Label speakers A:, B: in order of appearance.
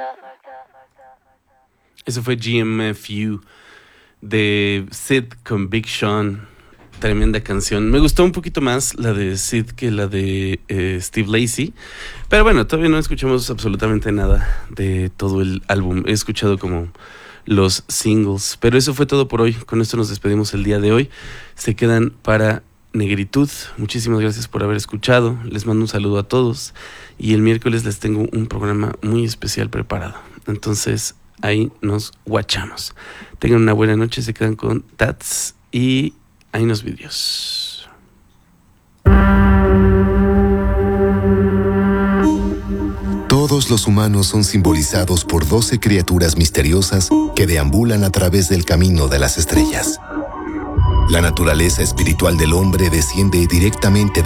A: Eso fue GMFU de Sid Conviction. Tremenda canción. Me gustó un poquito más la de Sid que la de Steve Lacy. Pero bueno, todavía no escuchamos absolutamente nada de todo el álbum. He escuchado como los singles. Pero eso fue todo por hoy. Con esto nos despedimos el día de hoy. Se quedan para Negritud. Muchísimas gracias por haber escuchado. Les mando un saludo a todos. Y el miércoles les tengo un programa muy especial preparado. Entonces, ahí nos guachamos. Tengan una buena noche. Se quedan con Tats y hay unos vídeos.
B: Todos los humanos son simbolizados por 12 criaturas misteriosas que deambulan a través del camino de las estrellas. La naturaleza espiritual del hombre desciende directamente